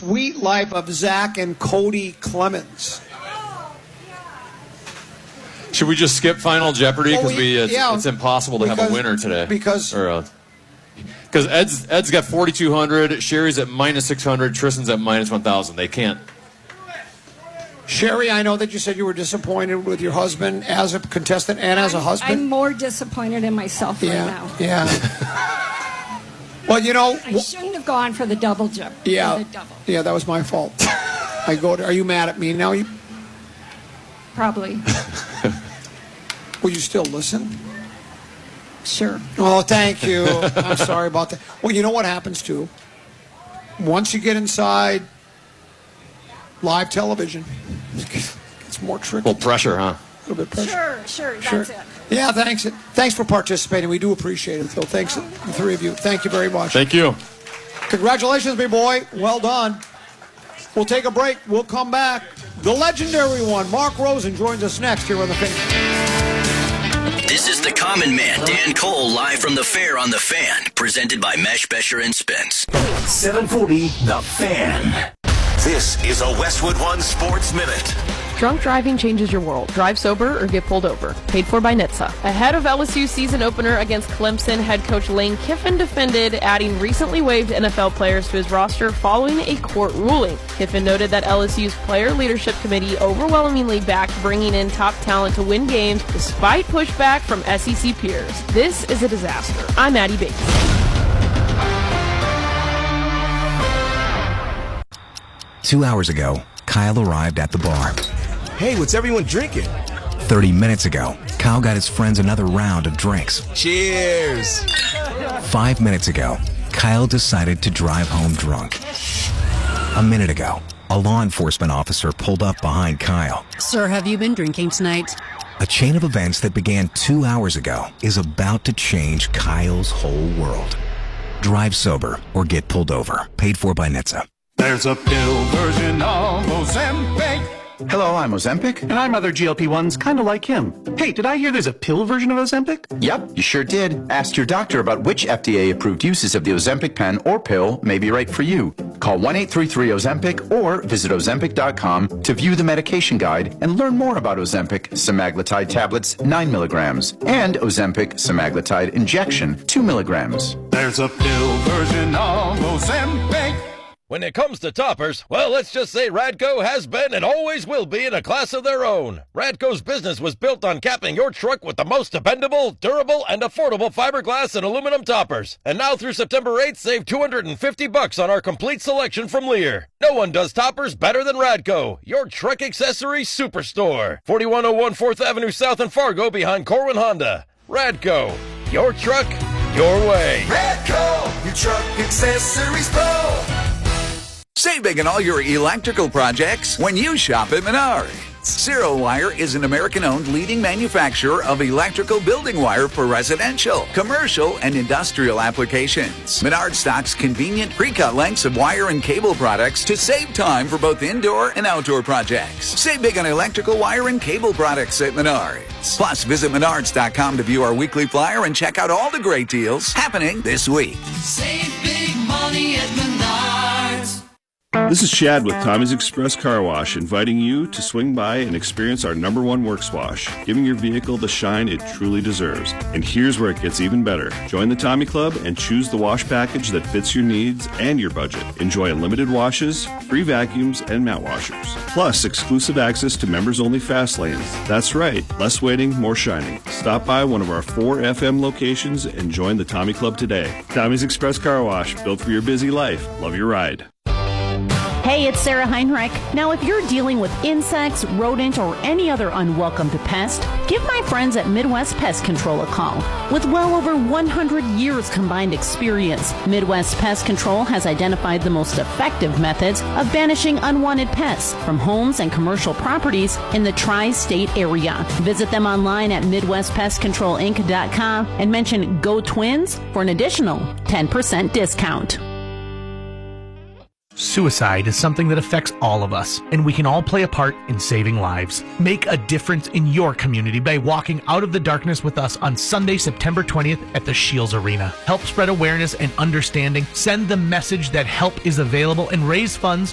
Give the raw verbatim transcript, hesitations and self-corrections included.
Sweet Life of Zach and Cody Clemens. Should we just skip Final Jeopardy because oh, we it's, yeah, it's impossible to because, have a winner today because or because uh, Ed's Ed's got forty-two hundred, Sherry's at minus six hundred, Tristan's at minus one thousand. They can't. Sherry, I know that you said you were disappointed with your husband as a contestant and as a husband. I'm more disappointed in myself yeah, right now. Yeah. Well, you know, I shouldn't have gone for the double jump. Yeah. The double. Yeah, that was my fault. I go to, are you mad at me now? You, Probably. will you still listen? Sure. Oh, thank you. I'm sorry about that. Well, you know what happens too? Once you get inside live television, it's more tricky. A little pressure, huh? A little bit pressure. Sure, sure, Sure. that's it. Yeah, thanks. Thanks for participating. We do appreciate it, Phil. Thanks, the three of you. Thank you very much. Thank you. Congratulations, big boy. Well done. We'll take a break. We'll come back. The legendary one, Mark Rosen, joins us next here on The Fan. This is the Common Man, Dan Cole, live from the Fair on The Fan, presented by Mesh, Besher, and Spence. seven forty, The Fan. This is a Westwood One Sports Minute. Drunk driving changes your world. Drive sober or get pulled over. Paid for by N H T S A. Ahead of L S U's season opener against Clemson, head coach Lane Kiffin defended adding recently waived N F L players to his roster following a court ruling. Kiffin noted that L S U's player leadership committee overwhelmingly backed bringing in top talent to win games despite pushback from S E C peers. This is a disaster. I'm Addie Bates. Two hours ago, Kyle arrived at the bar. Hey, what's everyone drinking? Thirty minutes ago, Kyle got his friends another round of drinks. Cheers! Five minutes ago, Kyle decided to drive home drunk. A minute ago, a law enforcement officer pulled up behind Kyle. Sir, have you been drinking tonight? A chain of events that began two hours ago is about to change Kyle's whole world. Drive sober or get pulled over. Paid for by N H T S A. There's a pill version of Ozempic. Hello, I'm Ozempic. And I'm other G L P ones kind of like him. Hey, did I hear there's a pill version of Ozempic? Yep, you sure did. Ask your doctor about which F D A-approved uses of the Ozempic pen or pill may be right for you. Call one eight three three Ozempic or visit Ozempic dot com to view the medication guide and learn more about Ozempic semaglutide tablets, nine milligrams, and Ozempic semaglutide injection, two milligrams. There's a pill version of Ozempic. When it comes to toppers, well, let's just say Radco has been and always will be in a class of their own. Radco's business was built on capping your truck with the most dependable, durable, and affordable fiberglass and aluminum toppers. And now through September eighth, save two hundred fifty bucks on our complete selection from Lear. No one does toppers better than Radco, your truck accessory superstore. forty-one oh one fourth Avenue South in Fargo behind Corwin Honda. Radco, your truck, your way. Radco, your truck accessories pro. Save big on all your electrical projects when you shop at Menards. Zero Wire is an American-owned leading manufacturer of electrical building wire for residential, commercial, and industrial applications. Menards stocks convenient pre-cut lengths of wire and cable products to save time for both indoor and outdoor projects. Save big on electrical wire and cable products at Menards. Plus, visit Menards dot com to view our weekly flyer and check out all the great deals happening this week. Save big money at Menards. This is Chad with Tommy's Express Car Wash, inviting you to swing by and experience our number one works wash, giving your vehicle the shine it truly deserves. And here's where it gets even better. Join the Tommy Club and choose the wash package that fits your needs and your budget. Enjoy unlimited washes, free vacuums, and mat washers. Plus, exclusive access to members-only fast lanes. That's right, less waiting, more shining. Stop by one of our four F M locations and join the Tommy Club today. Tommy's Express Car Wash, built for your busy life. Love your ride. Hey, it's Sarah Heinrich. Now, if you're dealing with insects, rodent, or any other unwelcome pest, give my friends at Midwest Pest Control a call. With well over one hundred years combined experience, Midwest Pest Control has identified the most effective methods of banishing unwanted pests from homes and commercial properties in the tri-state area. Visit them online at Midwest Pest Control Inc dot com and mention Go Twins for an additional ten percent discount. Suicide is something that affects all of us, and we can all play a part in saving lives. Make a difference in your community by walking out of the darkness with us on Sunday, September twentieth at the Shields Arena. Help spread awareness and understanding, send the message that help is available, and raise funds